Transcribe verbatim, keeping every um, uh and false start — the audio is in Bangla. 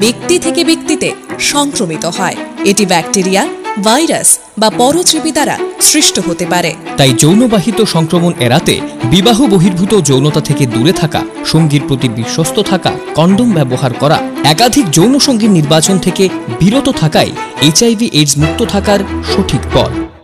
ব্যক্তি থেকে ব্যক্তিতে সংক্রমিত হয়। এটি ব্যাকটেরিয়া, ভাইরাস বা পরজীবী দ্বারা সৃষ্ট হতে পারে। তাই যৌনবাহিত সংক্রমণ এড়াতে বিবাহ বহির্ভূত যৌনতা থেকে দূরে থাকা, সঙ্গীর প্রতি বিশ্বস্ত থাকা, কন্ডোম ব্যবহার করা, একাধিক যৌন সঙ্গীর নির্বাচন থেকে বিরত থাকাই এইচআইভি এইডস মুক্ত থাকার সঠিক পথ।